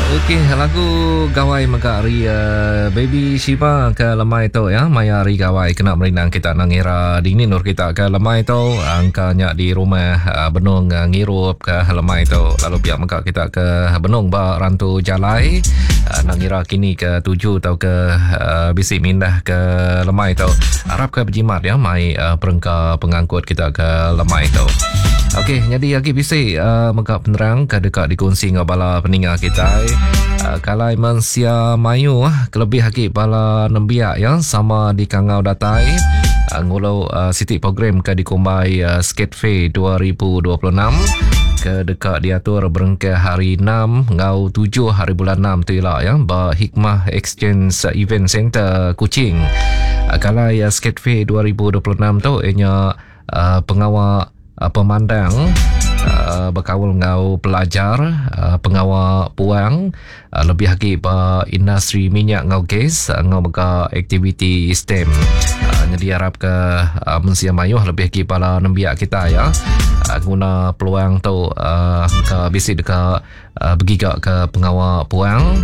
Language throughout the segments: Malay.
Okey, lagu Gawai Megari Baby Shiva ke lemai tu ya. Maya Ri Gawai kena merinang kita nang era dini nur kita ke lemai tu. Angkanya di rumah benung ngirup ke lemai tu. Lalu pihak meka kita ke benung ba rantu jalai. Nang era kini ke 7 tau ke bisi mindah ke lemai tu. Harap ke berjimat ya mai perengka pengangkut kita ke lemai tu. Okey, jadi lagi bisi meka penerang ke dekat dikongsi ngabala peninga kita. Kalai mansia mayu kelebih haki bala nembiak ya sama di Kangau Datai ngulau siti program ke dikumbai Skate Fair 2026 ke dekat diatur berengkah hari 6 ngau 7 hari bulan 6 tu lah ya ba Hikmah Exchange Event Center Kuching. Kalai Skate Fair 2026 tu ianya pengawal pemandang berkawal ngau pelajar pengawal puang lebih lagi ba industri minyak ngau gas ngau mega aktiviti STEM. Jadi harap ke mensia mayuh lebih lagi pala nembiak kita ya guna peluang tu ke bisik dekat bergigak ke pengawal puang.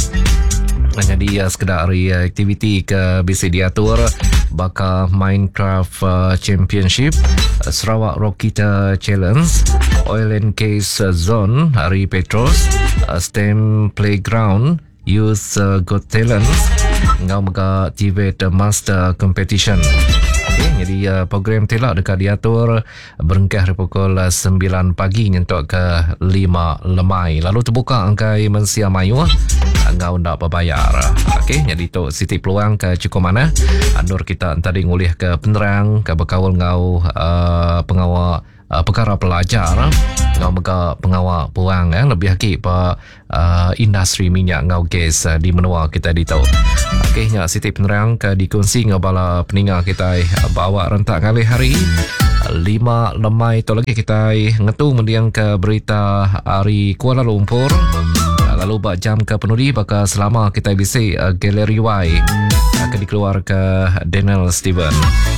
Jadi sekedar aktiviti ke bisi diatur baka Minecraft Championship, Sarawak Rockita Challenge, Oil and Gas Zone Hari Petros, STEM Playground, Youth Got Talent, ngau mega Tibet Master Competition. Okay, jadi program telak dekat diatur berengkah dari pukul 9 pagi nyentuk ke 5 lemai. Lalu terbuka angkai mensia mayu ngau ndak berbayar. Okey, jadi tu siti peluang ke cukup mana andur kita tadi ngulih ke penerang ke berkawal ngau pengawal perkara pelajar ngau mega pengawal puang lebih lagi pa industri minyak ngau gas di menua kita di tau. Okey, nya siti penerang ke dikongsi ngau bala peninga kita bawa rentak kali hari 5 lemai tu lagi kita ngetu mendiang ke berita hari Kuala Lumpur. Lalu bak jam ke penuri baka selama kita bisi Gallery Y akan dikeluar ke Daniel Steven.